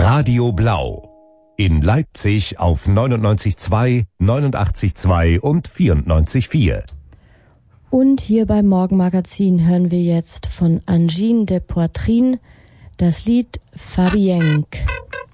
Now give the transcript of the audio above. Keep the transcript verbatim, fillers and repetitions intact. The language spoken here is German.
Radio Blau. In Leipzig auf neunundneunzig Komma zwei, neunundachtzig Komma zwei und vierundneunzig Komma vier. Und hier beim Morgenmagazin hören wir jetzt von Angine de Poitrine das Lied Fabienque.